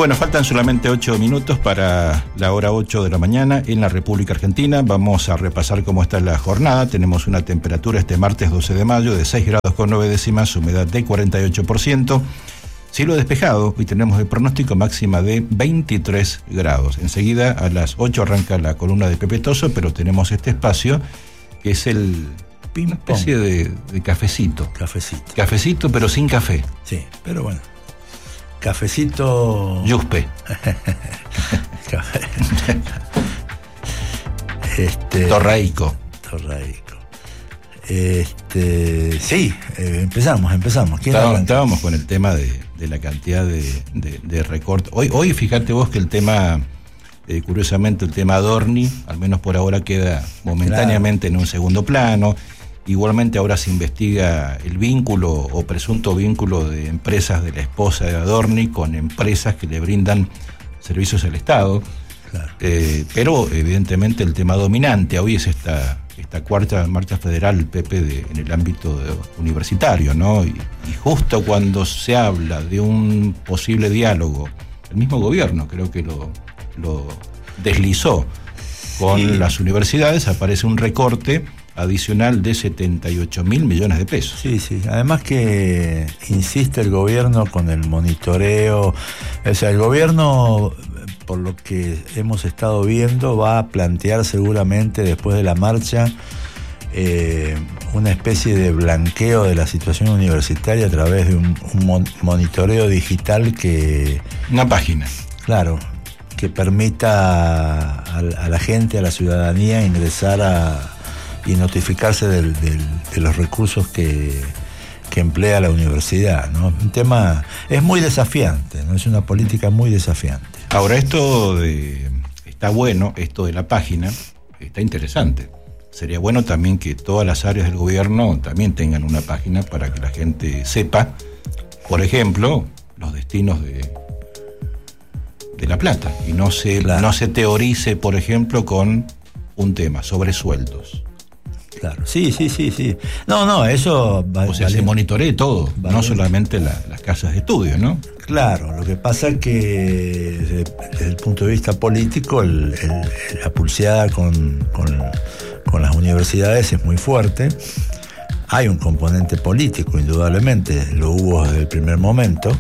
Bueno, faltan solamente 8 minutos para la hora 8 de la mañana en la República Argentina. Vamos a repasar cómo está la jornada. Tenemos una temperatura este martes 12 de mayo de 6 grados con 9 décimas, humedad de 48%. Cielo despejado, y tenemos el pronóstico máxima de 23 grados. Enseguida a las 8 arranca la columna de Pepe Toso, pero tenemos este espacio que es una especie de cafecito. Cafecito, pero sin café. Sí, pero bueno. Cafecito... Yuspe. Torraico. Sí, empezamos. Estábamos con el tema de la cantidad de recortes. Hoy fíjate vos que el tema, curiosamente el tema Adorni, al menos por ahora queda momentáneamente en un segundo plano. Igualmente ahora se investiga el vínculo o presunto vínculo de empresas de la esposa de Adorni con empresas que le brindan servicios al Estado. Claro. Pero evidentemente el tema dominante hoy es esta cuarta marcha federal, Pepe, en el ámbito universitario, ¿no? Y justo cuando se habla de un posible diálogo, el mismo gobierno creo que lo deslizó con las universidades, aparece un recorte adicional de 78.000 millones de pesos. Sí. Además que insiste el gobierno con el monitoreo. O sea, el gobierno, por lo que hemos estado viendo, va a plantear seguramente después de la marcha una especie de blanqueo de la situación universitaria a través de un monitoreo digital una página. Claro, que permita a la gente, a la ciudadanía, ingresar y notificarse de los recursos que emplea la universidad, ¿no? Un tema es muy desafiante, ¿no? Es una política muy desafiante. Ahora, está bueno, esto de la página, está interesante. Sería bueno también que todas las áreas del gobierno también tengan una página para que la gente sepa, por ejemplo, los destinos de la plata, y no se teorice, por ejemplo, con un tema sobre sueldos. Claro, sí. No, eso... se monitoree todo, no solamente las casas de estudio, ¿no? Claro, lo que pasa es que desde el punto de vista político, la pulseada con las universidades es muy fuerte. Hay un componente político, indudablemente, lo hubo desde el primer momento,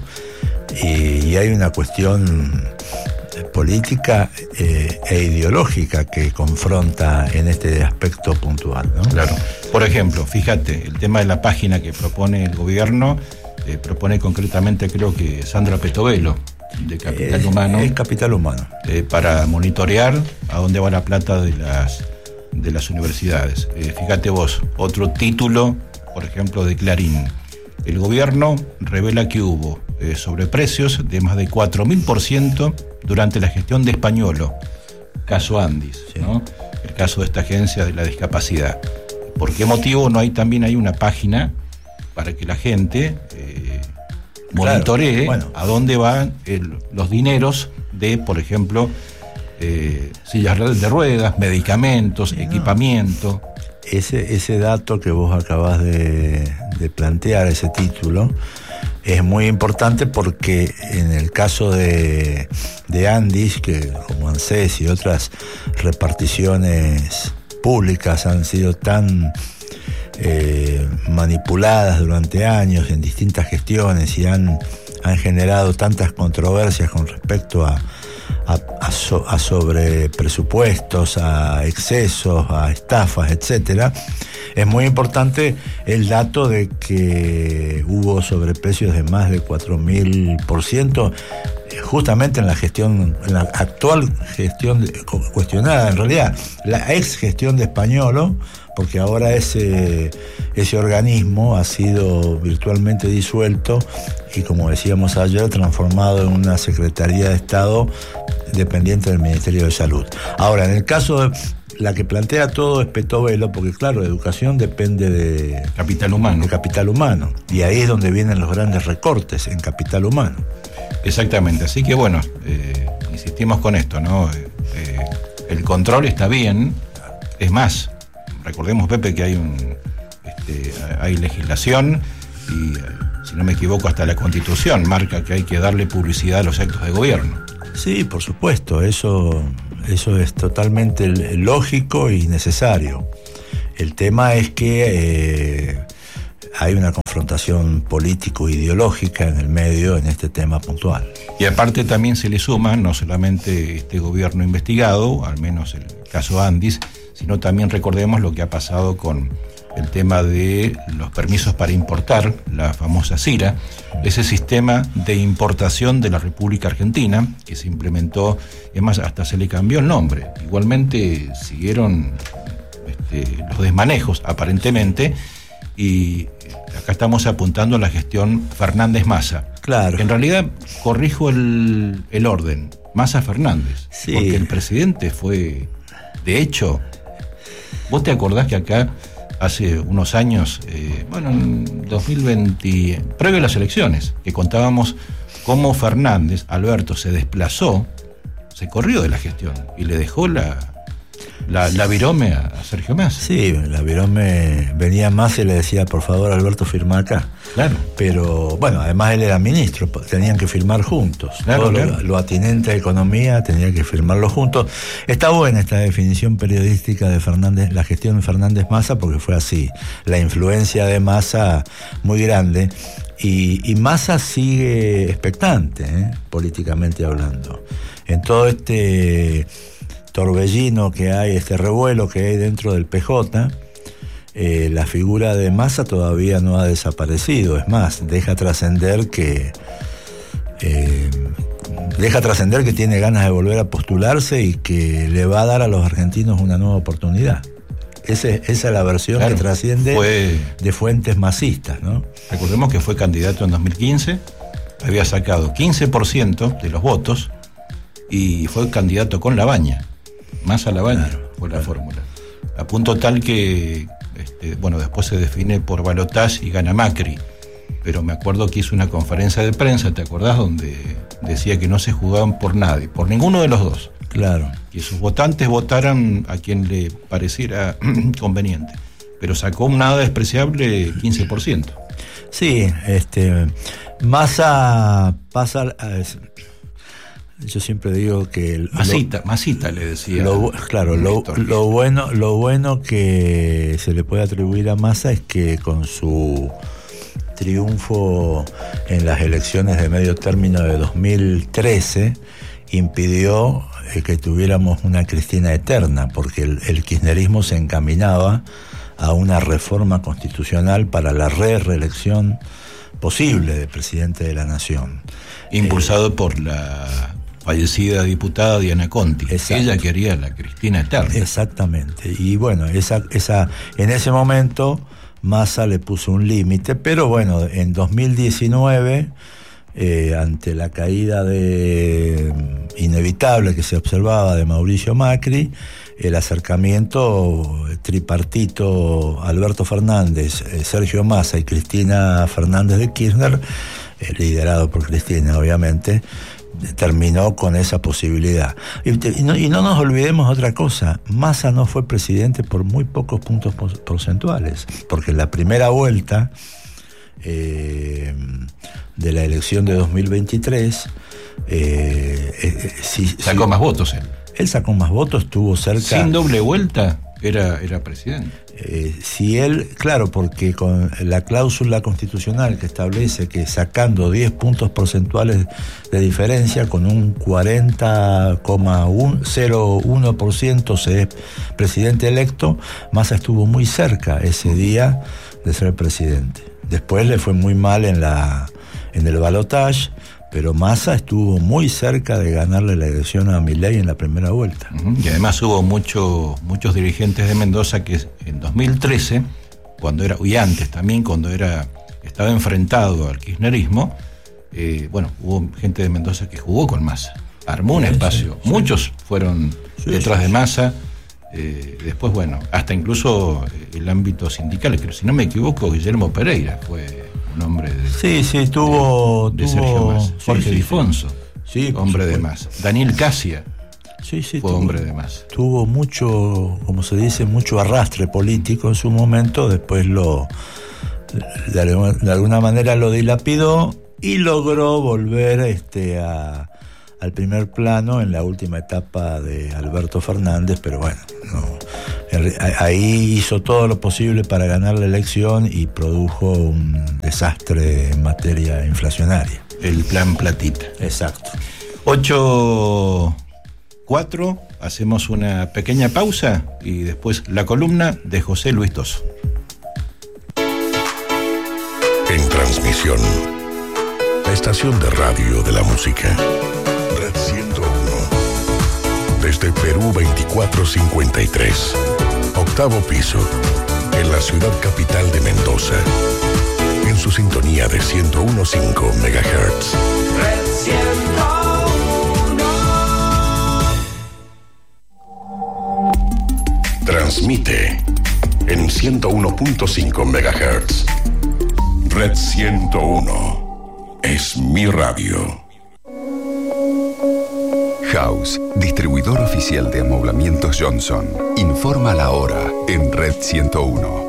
y hay una cuestión política e ideológica que confronta en este aspecto puntual, ¿no? Claro. Por ejemplo, fíjate, el tema de la página que propone el gobierno, propone concretamente, creo que Sandra Petovelo, de Capital Humano. Es Capital Humano. Para monitorear a dónde va la plata de las universidades. Fíjate vos, otro título, por ejemplo, de Clarín. El gobierno revela que hubo sobreprecios de más de 4.000% durante la gestión de Españolo, caso Andis, sí, ¿no? El caso de esta agencia de la discapacidad. ¿Por qué motivo no hay también una página para que la gente monitoree a dónde van los dineros de, por ejemplo, sillas de ruedas, medicamentos, equipamiento? Ese dato que vos acabás de plantear, ese título, es muy importante porque en el caso de Andis, que como ANSES y otras reparticiones públicas han sido tan manipuladas durante años en distintas gestiones y han generado tantas controversias con respecto a sobrepresupuestos, a excesos, a estafas, etcétera. Es muy importante el dato de que hubo sobreprecios de más de 4.000%, justamente en la actual gestión cuestionada, en realidad, la ex gestión de Españolo, porque ahora ese organismo ha sido virtualmente disuelto y, como decíamos ayer, transformado en una Secretaría de Estado dependiente del Ministerio de Salud. Ahora, en el caso de la que plantea todo es Petovelo, porque claro, educación depende de capital humano. Y ahí es donde vienen los grandes recortes, en capital humano. Exactamente, así que bueno, insistimos con esto, ¿no? El control está bien, es más, recordemos, Pepe, que hay legislación y si no me equivoco hasta la Constitución marca que hay que darle publicidad a los actos de gobierno. Sí, por supuesto, eso es totalmente lógico y necesario. El tema es que hay una confrontación político-ideológica en el medio en este tema puntual. Y aparte también se le suma no solamente este gobierno investigado, al menos el caso Andis, sino también recordemos lo que ha pasado con el tema de los permisos para importar, la famosa CIRA, ese sistema de importación de la República Argentina que se implementó, es más, hasta se le cambió el nombre. Igualmente siguieron los desmanejos, aparentemente, y acá estamos apuntando a la gestión Fernández-Massa. Claro. En realidad, corrijo el orden, Massa-Fernández, sí. Porque el presidente fue, de hecho, ¿vos te acordás que acá hace unos años, en 2020, previo a las elecciones, que contábamos cómo Fernández, Alberto, se desplazó, se corrió de la gestión y le dejó la virome a Sergio Massa? Sí, la virome venía más y le decía, por favor, Alberto, firma acá. Claro. Pero, bueno, además él era ministro, tenían que firmar juntos. Claro, Todo claro. lo atinente a economía tenía que firmarlo juntos. Está buena esta definición periodística de Fernández, la gestión de Fernández-Massa, porque fue así. La influencia de Massa muy grande. Y Massa sigue expectante, políticamente hablando. En todo este torbellino que hay, este revuelo que hay dentro del PJ, la figura de Massa todavía no ha desaparecido. Es más, deja trascender que tiene ganas de volver a postularse y que le va a dar a los argentinos una nueva oportunidad. Esa es la versión, claro, que trasciende de fuentes masistas, ¿no? Recordemos que fue candidato en 2015, había sacado 15% de los votos y fue candidato con Labaña. Massa Labaña, claro, fue la fórmula. A punto tal que, después se define por balotaje y gana Macri. Pero me acuerdo que hizo una conferencia de prensa, ¿te acordás? Donde decía que no se jugaban por nadie, por ninguno de los dos. Claro. Que sus votantes votaran a quien le pareciera conveniente. Pero sacó un nada despreciable 15%. Sí, Massa pasa... Yo siempre digo que... Masita le decía. Lo bueno que se le puede atribuir a Massa es que con su triunfo en las elecciones de medio término de 2013 impidió que tuviéramos una Cristina eterna, porque el kirchnerismo se encaminaba a una reforma constitucional para la reelección posible de presidente de la Nación. Impulsado por la fallecida diputada Diana Conti. Exacto. Ella quería la Cristina eterna. Exactamente. Y bueno, en ese momento Massa le puso un límite, pero bueno, en 2019, ante la caída inevitable que se observaba de Mauricio Macri, el acercamiento tripartito Alberto Fernández, Sergio Massa y Cristina Fernández de Kirchner, liderado por Cristina, obviamente, terminó con esa posibilidad. Y no nos olvidemos otra cosa, Massa no fue presidente por muy pocos puntos porcentuales, porque en la primera vuelta de la elección de 2023 sacó más votos él. Él sacó más votos, estuvo cerca. Sin doble vuelta era presidente. Si él, claro, porque con la cláusula constitucional que establece que sacando 10 puntos porcentuales de diferencia, con un 40,01% se es presidente electo, Massa estuvo muy cerca ese día de ser presidente. Después le fue muy mal en el balotaje, pero Massa estuvo muy cerca de ganarle la elección a Milei en la primera vuelta. Y además hubo muchos dirigentes de Mendoza que en 2013, y antes también, cuando estaba enfrentado al kirchnerismo, hubo gente de Mendoza que jugó con Massa, armó un espacio. Sí. Muchos fueron detrás de Massa. Después, hasta incluso el ámbito sindical, que si no me equivoco, Guillermo Pereira fue un hombre de Sergio Massa. Jorge Difonso, hombre de Massa. Daniel Casia fue hombre de Massa. Tuvo mucho, como se dice, mucho arrastre político en su momento, después lo de alguna manera lo dilapidó y logró volver al primer plano en la última etapa de Alberto Fernández, pero bueno, ahí hizo todo lo posible para ganar la elección y produjo un desastre en materia inflacionaria. El plan platita. Exacto. 8:04, hacemos una pequeña pausa y después la columna de José Luis Toso. En transmisión, la estación de radio de la música, Red 101, desde Perú 2453, octavo piso, en la ciudad capital de Mendoza, en su sintonía de 101.5 MHz. Red 101. Transmite en 101.5 MHz. Red 101 es mi radio. House, distribuidor oficial de amoblamientos Johnson. Informa la hora en Red 101.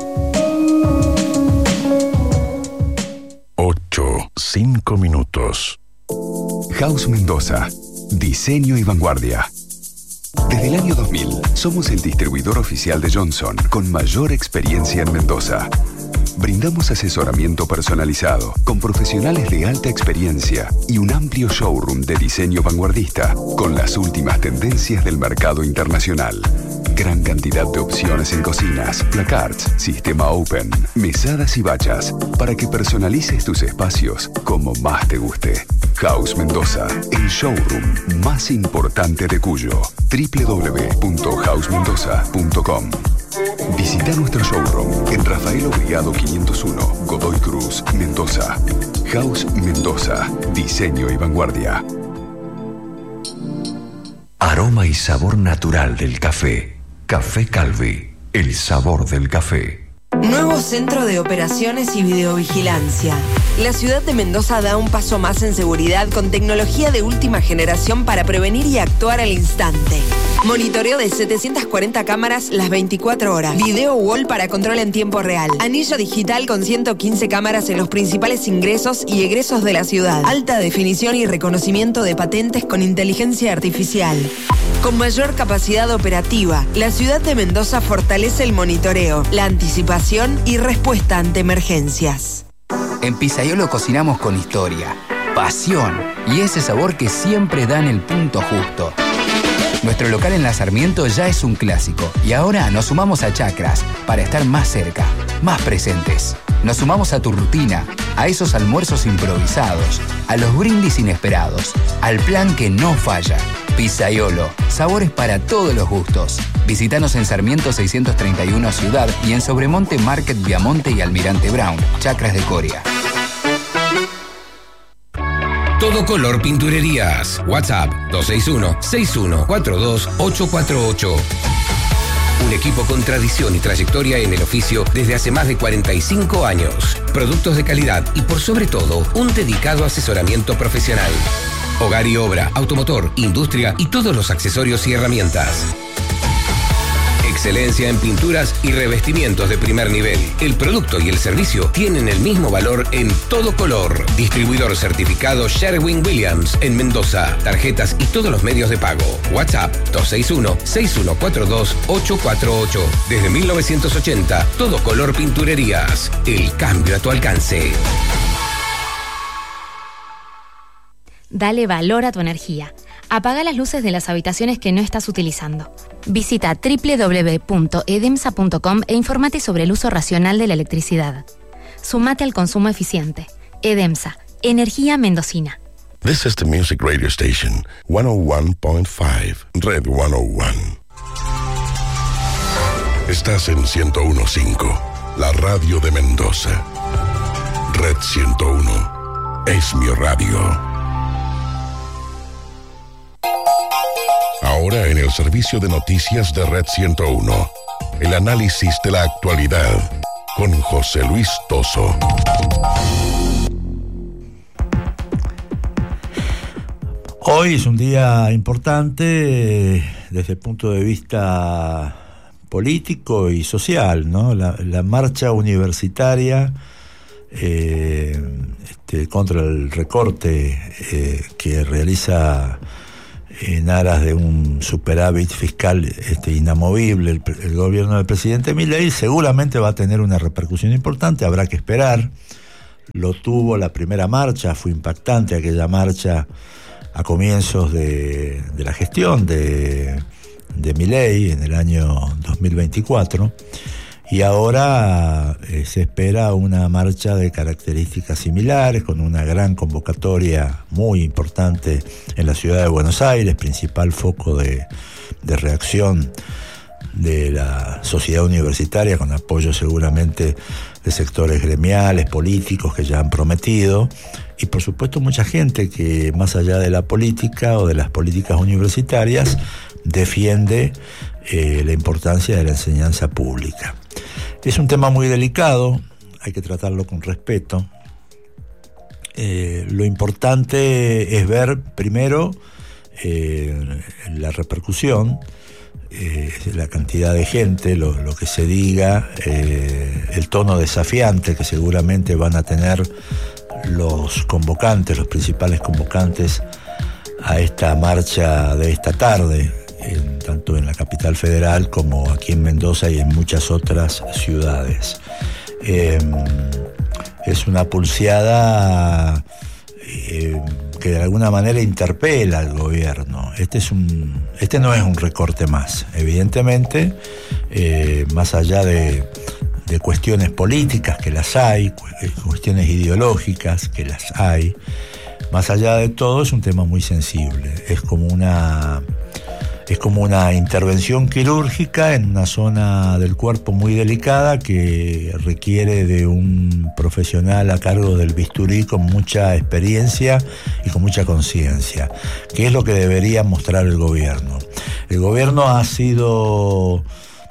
8:05 minutos. House Mendoza. Diseño y vanguardia. Desde el año 2000, somos el distribuidor oficial de Johnson con mayor experiencia en Mendoza. Brindamos asesoramiento personalizado con profesionales de alta experiencia y un amplio showroom de diseño vanguardista con las últimas tendencias del mercado internacional. Gran cantidad de opciones en cocinas, placards, sistema open, mesadas y bachas para que personalices tus espacios como más te guste. House Mendoza, el showroom más importante de Cuyo. www.housemendoza.com. Visita nuestro showroom en Rafael Obligado 501, Godoy Cruz, Mendoza. House Mendoza, diseño y vanguardia. Aroma y sabor natural del café. Café Calvi, el sabor del café. Nuevo centro de operaciones y videovigilancia. La ciudad de Mendoza da un paso más en seguridad con tecnología de última generación para prevenir y actuar al instante. Monitoreo de 740 cámaras las 24 horas. Video wall para control en tiempo real. Anillo digital con 115 cámaras en los principales ingresos y egresos de la ciudad. Alta definición y reconocimiento de patentes con inteligencia artificial. Con mayor capacidad operativa, la ciudad de Mendoza fortalece el monitoreo, la anticipación y respuesta ante emergencias. En Pizzaiolo cocinamos con historia, pasión y ese sabor que siempre da en el punto justo. Nuestro local en La Sarmiento ya es un clásico y ahora nos sumamos a Chacras para estar más cerca, más presentes. Nos sumamos a tu rutina, a esos almuerzos improvisados, a los brindis inesperados, al plan que no falla. Pizzaiolo, sabores para todos los gustos. Visítanos en Sarmiento 631 Ciudad y en Sobremonte Market Viamonte y Almirante Brown, Chacras de Coria. Todo Color Pinturerías. WhatsApp 261-6142-848. Un equipo con tradición y trayectoria en el oficio desde hace más de 45 años. Productos de calidad y por sobre todo, un dedicado asesoramiento profesional. Hogar y obra, automotor, industria y todos los accesorios y herramientas. Excelencia en pinturas y revestimientos de primer nivel. El producto y el servicio tienen el mismo valor en Todo Color. Distribuidor certificado Sherwin-Williams en Mendoza. Tarjetas y todos los medios de pago. WhatsApp 261-6142-848. Desde 1980, Todo Color Pinturerías. El cambio a tu alcance. Dale valor a tu energía. Apaga las luces de las habitaciones que no estás utilizando. Visita www.edemsa.com e infórmate sobre el uso racional de la electricidad. Sumate al consumo eficiente. Edemsa, energía mendocina. This is the music radio station, 101.5, Red 101. Estás en 101.5, la radio de Mendoza. Red 101 es mi radio. Ahora en el servicio de noticias de Red 101, el análisis de la actualidad con José Luis Toso. Hoy es un día importante desde el punto de vista político y social, ¿no? La marcha universitaria contra el recorte que realiza en aras de un superávit fiscal inamovible el gobierno del presidente Milei, seguramente va a tener una repercusión importante, habrá que esperar. Lo tuvo la primera marcha, fue impactante aquella marcha a comienzos de la gestión de Milei en el año 2024, y ahora se espera una marcha de características similares, con una gran convocatoria muy importante en la ciudad de Buenos Aires, principal foco de reacción de la sociedad universitaria, con apoyo seguramente de sectores gremiales, políticos que ya han prometido, y por supuesto mucha gente que, más allá de la política o de las políticas universitarias, defiende la importancia de la enseñanza pública. Es un tema muy delicado, hay que tratarlo con respeto. Lo importante es ver primero la repercusión, la cantidad de gente, lo que se diga, el tono desafiante que seguramente van a tener los convocantes, los principales convocantes a esta marcha de esta tarde, tanto en la capital federal como aquí en Mendoza y en muchas otras ciudades. Es una pulseada que de alguna manera interpela al gobierno. Este no es un recorte más, evidentemente, más allá de cuestiones políticas, que las hay, cuestiones ideológicas, que las hay. Más allá de todo, es un tema muy sensible. Es como una intervención quirúrgica en una zona del cuerpo muy delicada que requiere de un profesional a cargo del bisturí con mucha experiencia y con mucha conciencia, que es lo que debería mostrar el gobierno. El gobierno ha sido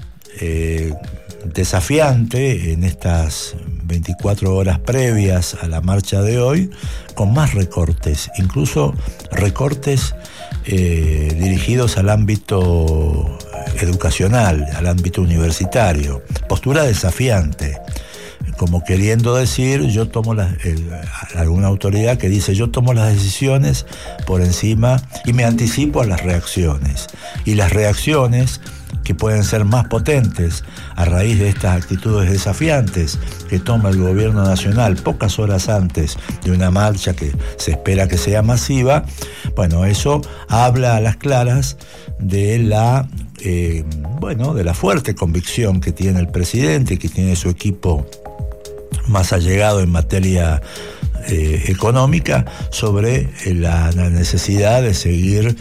desafiante en estas 24 horas previas a la marcha de hoy, con más recortes, incluso recortes dirigidos al ámbito educacional, al ámbito universitario. Postura desafiante, como queriendo decir, alguna autoridad que dice, yo tomo las decisiones por encima y me anticipo a las reacciones. Y las reacciones, que pueden ser más potentes a raíz de estas actitudes desafiantes que toma el gobierno nacional pocas horas antes de una marcha que se espera que sea masiva, bueno, eso habla a las claras de la fuerte convicción que tiene el presidente y que tiene su equipo más allegado en materia económica sobre la necesidad de seguir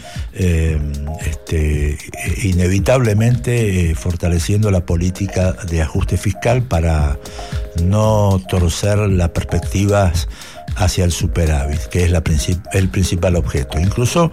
inevitablemente fortaleciendo la política de ajuste fiscal para no torcer las perspectivas hacia el superávit, que es el principal objeto. Incluso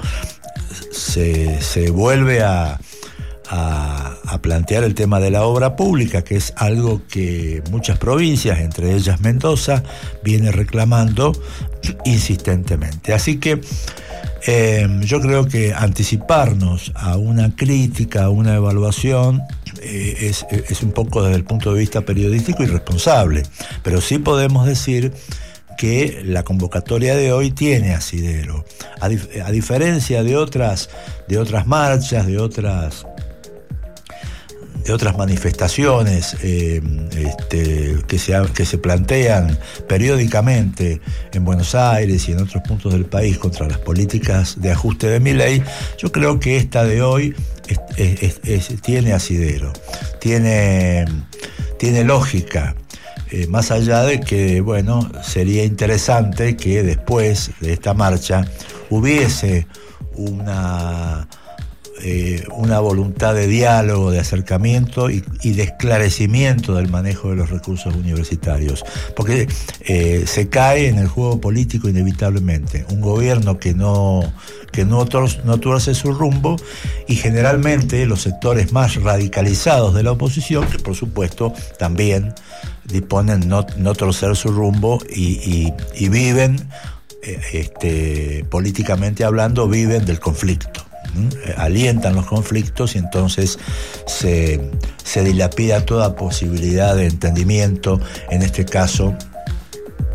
se vuelve a plantear el tema de la obra pública, que es algo que muchas provincias, entre ellas Mendoza, viene reclamando insistentemente. Así que yo creo que anticiparnos a una crítica, a una evaluación, es un poco desde el punto de vista periodístico irresponsable, pero sí podemos decir que la convocatoria de hoy tiene asidero, a diferencia de otras marchas, de otras manifestaciones que se plantean periódicamente en Buenos Aires y en otros puntos del país contra las políticas de ajuste de Milei. Yo creo que esta de hoy tiene asidero, tiene lógica. Más allá de que, sería interesante que después de esta marcha hubiese una voluntad de diálogo, de acercamiento y de esclarecimiento del manejo de los recursos universitarios, porque se cae en el juego político inevitablemente. Un gobierno que no tuerce su rumbo, y generalmente los sectores más radicalizados de la oposición, que por supuesto también disponen no torcer su rumbo y viven, políticamente hablando, viven del conflicto. Alientan los conflictos y entonces se dilapida toda posibilidad de entendimiento, en este caso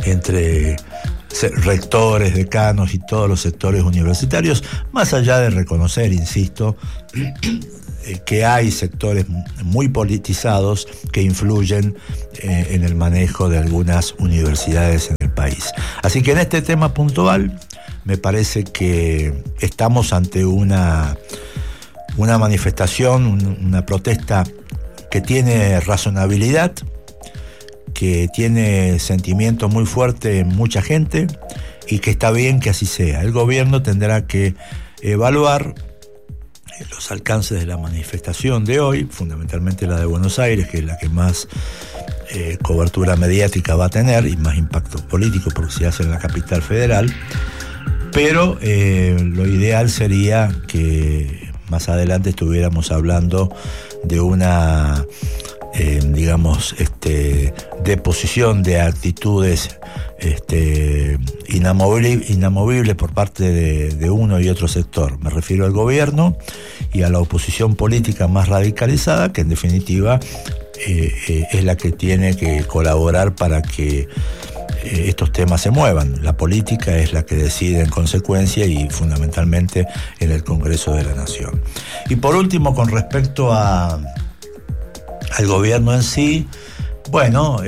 entre rectores, decanos y todos los sectores universitarios, más allá de reconocer, insisto, que hay sectores muy politizados que influyen en el manejo de algunas universidades en el país. Así que en este tema puntual me parece que estamos ante una manifestación, una protesta que tiene razonabilidad, que tiene sentimiento muy fuerte en mucha gente y que está bien que así sea. El gobierno tendrá que evaluar los alcances de la manifestación de hoy, fundamentalmente la de Buenos Aires, que es la que más cobertura mediática va a tener y más impacto político porque se hace en la capital federal, pero lo ideal sería que más adelante estuviéramos hablando de una deposición de actitudes inamovibles por parte de uno y otro sector. Me refiero al gobierno y a la oposición política más radicalizada, que en definitiva es la que tiene que colaborar para que estos temas se muevan. La política es la que decide en consecuencia y fundamentalmente en el Congreso de la Nación. Y por último, con respecto al gobierno en sí, bueno,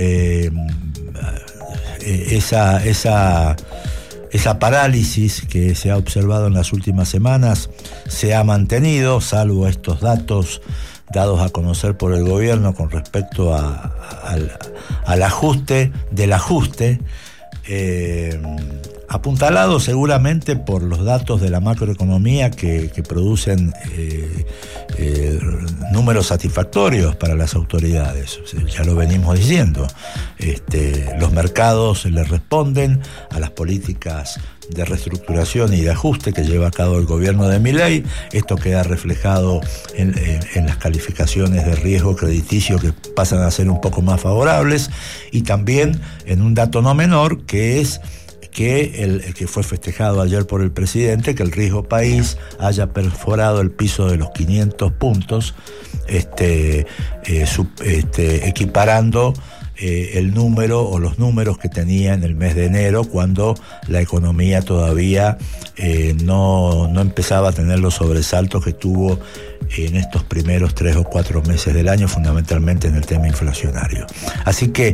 esa parálisis que se ha observado en las últimas semanas se ha mantenido, salvo estos datos dados a conocer por el gobierno con respecto al ajuste del ajuste, apuntalado seguramente por los datos de la macroeconomía que producen números satisfactorios para las autoridades. Ya lo venimos diciendo. Los mercados le responden a las políticas de reestructuración y de ajuste que lleva a cabo el gobierno de Milei. Esto queda reflejado en las calificaciones de riesgo crediticio, que pasan a ser un poco más favorables, y también en un dato no menor, que es que fue festejado ayer por el presidente, que el riesgo país haya perforado el piso de los 500 puntos, equiparando el número o los números que tenía en el mes de enero, cuando la economía todavía no empezaba a tener los sobresaltos que tuvo en estos primeros 3 o 4 meses del año, fundamentalmente en el tema inflacionario. Así que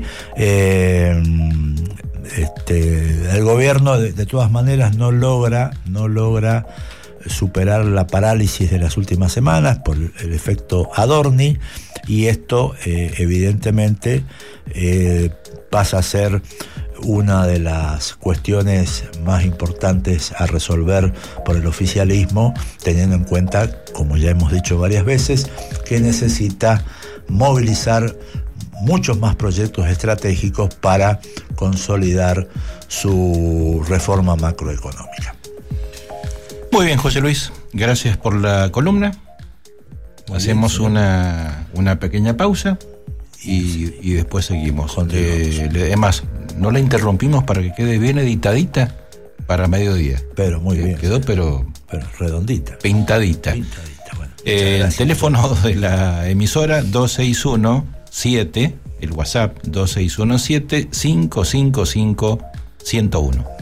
el gobierno de todas maneras no logra superar la parálisis de las últimas semanas por el efecto Adorni, y esto evidentemente pasa a ser una de las cuestiones más importantes a resolver por el oficialismo, teniendo en cuenta, como ya hemos dicho varias veces, que necesita movilizar muchos más proyectos estratégicos para consolidar su reforma macroeconómica. Muy bien, José Luis, gracias por la columna. Hacemos una pequeña pausa y después seguimos. Además, no la interrumpimos para que quede bien editadita para mediodía. Pero muy bien. Quedó pero redondita. Pintadita. Bueno, el teléfono de la emisora 2617, el WhatsApp 2617-555-101.